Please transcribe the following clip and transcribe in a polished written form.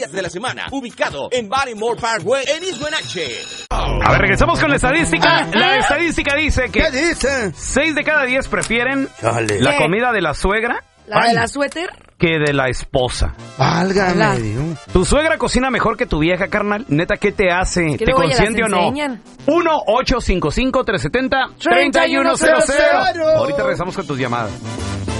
días de la semana. Ubicado en Baltimore Parkway en East Wenatchee. A ver, regresamos con la estadística. La estadística dice que ¿Qué dice? 6 de cada 10 prefieren Chale. la comida de la suegra ¿La de la suéter? que de la esposa. Válgame Dios. ¿Tu suegra cocina mejor que tu vieja, carnal? Neta, ¿qué te hace? Que ¿Te luego ya las consiente o no? enseñan. 1-855-370-3100. Ahorita regresamos con tus llamadas.